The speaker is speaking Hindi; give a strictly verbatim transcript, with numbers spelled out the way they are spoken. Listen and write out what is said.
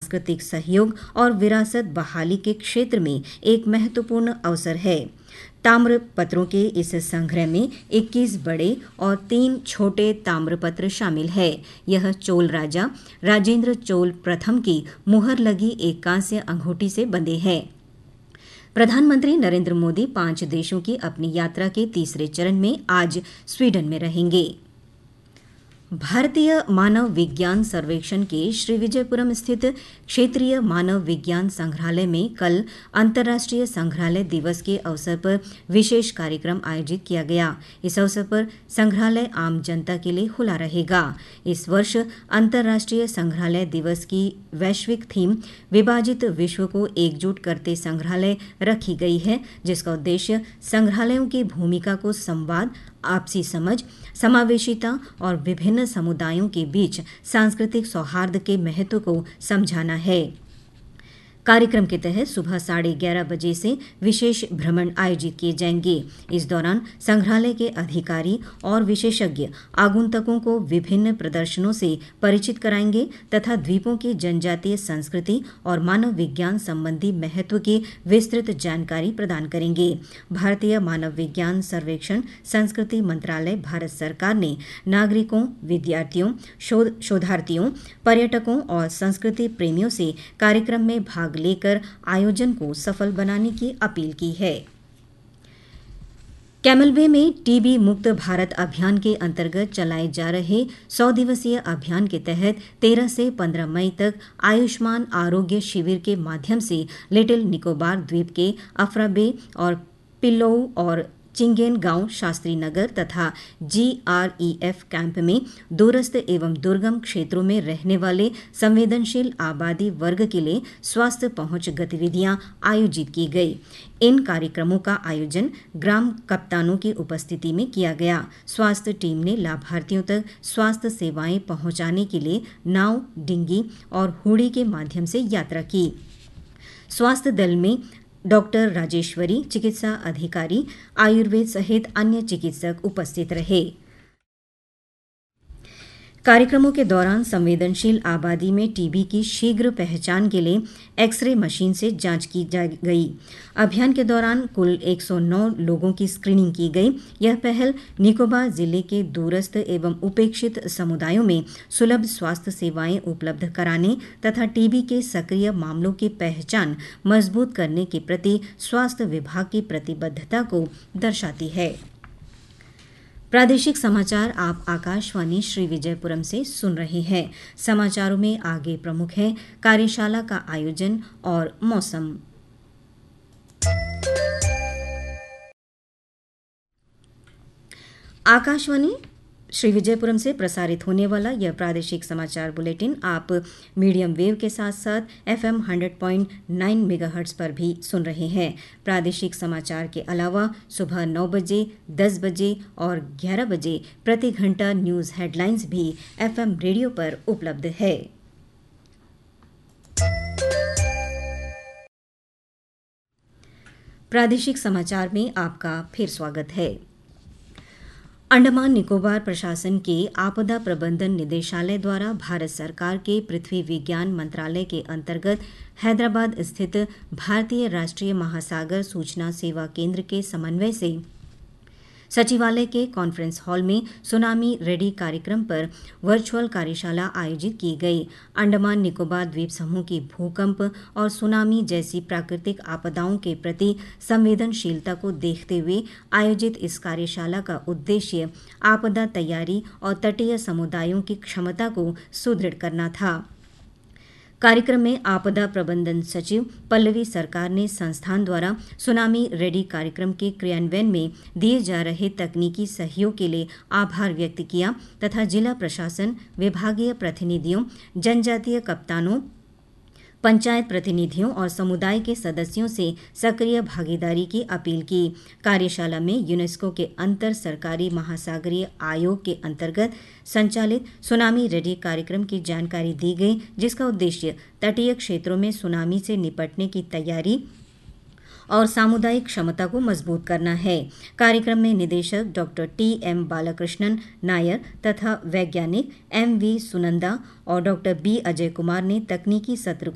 सांस्कृतिक सहयोग और विरासत बहाली के क्षेत्र में एक महत्वपूर्ण अवसर है। ताम्रपत्रों के इस संग्रह में इक्कीस बड़े और तीन छोटे ताम्रपत्र शामिल है। यह चोल राजा राजेंद्र चोल प्रथम की मुहर लगी एक कांस्य अंगूठी से बंधे हैं। प्रधानमंत्री नरेंद्र मोदी पांच देशों की अपनी यात्रा के तीसरे चरण में आज स्वीडन में रहेंगे। भारतीय मानव विज्ञान सर्वेक्षण के श्रीविजयपुरम स्थित क्षेत्रीय मानव विज्ञान संग्रहालय में कल अंतर्राष्ट्रीय संग्रहालय दिवस के अवसर पर विशेष कार्यक्रम आयोजित किया गया। इस अवसर पर संग्रहालय आम जनता के लिए खुला रहेगा। इस वर्ष अंतर्राष्ट्रीय संग्रहालय दिवस की वैश्विक थीम विभाजित विश्व को एकजुट करते संग्रहालय रखी गई है, जिसका उद्देश्य संग्रहालयों की भूमिका को संवाद, आपसी समझ, समावेशिता और विभिन्न समुदायों के बीच सांस्कृतिक सौहार्द के महत्व को समझाना है। कार्यक्रम के तहत सुबह साढ़े ग्यारह बजे से विशेष भ्रमण आयोजित किए जाएंगे। इस दौरान संग्रहालय के अधिकारी और विशेषज्ञ आगंतुकों को विभिन्न प्रदर्शनों से परिचित कराएंगे तथा द्वीपों की जनजातीय संस्कृति और मानव विज्ञान संबंधी महत्व की विस्तृत जानकारी प्रदान करेंगे। भारतीय मानव विज्ञान सर्वेक्षण संस्कृति मंत्रालय भारत सरकार ने नागरिकों, विद्यार्थियों, शोध शोधार्थियों, पर्यटकों और संस्कृति प्रेमियों से कार्यक्रम में भाग लेकर आयोजन को सफल बनाने की अपील की है। कैमल बे में टीबी मुक्त भारत अभियान के अंतर्गत चलाए जा रहे सौ दिवसीय अभियान के तहत तेरह से पंद्रह मई तक आयुष्मान आरोग्य शिविर के माध्यम से लिटिल निकोबार द्वीप के अफरा बे और पिल्लोऊ और चिंगेन गांव, शास्त्री नगर तथा जीआरईएफ कैंप में दूरस्थ एवं दुर्गम क्षेत्रों में रहने वाले संवेदनशील आबादी वर्ग के लिए स्वास्थ्य पहुंच गतिविधियां आयोजित की गई। इन कार्यक्रमों का आयोजन ग्राम कप्तानों की उपस्थिति में किया गया। स्वास्थ्य टीम ने लाभार्थियों तक स्वास्थ्य सेवाएं पहुंचाने के लिए नाव, डिंगी और हुड़ी के माध्यम से यात्रा की। स्वास्थ्य दल में डॉक्टर राजेश्वरी, चिकित्सा अधिकारी, आयुर्वेद सहित अन्य चिकित्सक उपस्थित रहे। कार्यक्रमों के दौरान संवेदनशील आबादी में टीबी की शीघ्र पहचान के लिए एक्सरे मशीन से जांच की जा गई। अभियान के दौरान कुल एक सौ नौ लोगों की स्क्रीनिंग की गई। यह पहल निकोबार जिले के दूरस्थ एवं उपेक्षित समुदायों में सुलभ स्वास्थ्य सेवाएं उपलब्ध कराने तथा टीबी के सक्रिय मामलों की पहचान मजबूत करने के प्रति स्वास्थ्य विभाग की प्रतिबद्धता को दर्शाती है। प्रादेशिक समाचार आप आकाशवाणी श्री विजयपुरम से सुन रहे हैं। समाचारों में आगे प्रमुख है कार्यशाला का आयोजन और मौसम। आकाशवाणी श्री विजयपुरम से प्रसारित होने वाला यह प्रादेशिक समाचार बुलेटिन आप मीडियम वेव के साथ साथ एफएम सौ पॉइंट नौ मेगाहर्ट्ज पर भी सुन रहे हैं। प्रादेशिक समाचार के अलावा सुबह नौ बजे, दस बजे और ग्यारह बजे प्रति घंटा न्यूज़ हेडलाइंस भी एफएम रेडियो पर उपलब्ध है। प्रादेशिक समाचार में आपका फिर स्वागत है। अंडमान निकोबार प्रशासन के आपदा प्रबंधन निदेशालय द्वारा भारत सरकार के पृथ्वी विज्ञान मंत्रालय के अंतर्गत हैदराबाद स्थित भारतीय राष्ट्रीय महासागर सूचना सेवा केंद्र के समन्वय से सचिवालय के कॉन्फ्रेंस हॉल में सुनामी रेडी कार्यक्रम पर वर्चुअल कार्यशाला आयोजित की गई। अंडमान निकोबार द्वीप समूह की भूकंप और सुनामी जैसी प्राकृतिक आपदाओं के प्रति संवेदनशीलता को देखते हुए आयोजित इस कार्यशाला का उद्देश्य आपदा तैयारी और तटीय समुदायों की क्षमता को सुदृढ़ करना था। कार्यक्रम में आपदा प्रबंधन सचिव पल्लवी सरकार ने संस्थान द्वारा सुनामी रेडी कार्यक्रम के क्रियान्वयन में दिए जा रहे तकनीकी सहयोग के लिए आभार व्यक्त किया तथा जिला प्रशासन, विभागीय प्रतिनिधियों, जनजातीय कप्तानों, पंचायत प्रतिनिधियों और समुदाय के सदस्यों से सक्रिय भागीदारी की अपील की। कार्यशाला में यूनेस्को के अंतर सरकारी महासागरीय आयोग के अंतर्गत संचालित सुनामी रेडी कार्यक्रम की जानकारी दी गई, जिसका उद्देश्य तटीय क्षेत्रों में सुनामी से निपटने की तैयारी और सामुदायिक क्षमता को मजबूत करना है। कार्यक्रम में निदेशक doctor T M Balakrishnan Nair तथा वैज्ञानिक एम वी सुनंदा और डॉक्टर बी अजय कुमार ने तकनीकी सत्र